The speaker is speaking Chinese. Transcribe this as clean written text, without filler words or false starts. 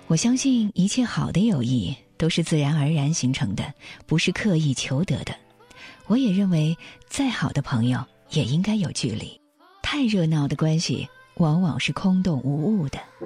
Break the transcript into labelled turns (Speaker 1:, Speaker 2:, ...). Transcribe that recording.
Speaker 1: 我相信一切好的友谊都是自然而然形成的，不是刻意求得的。我也认为再好的朋友也应该有距离，太热闹的关系往往是空洞无物的。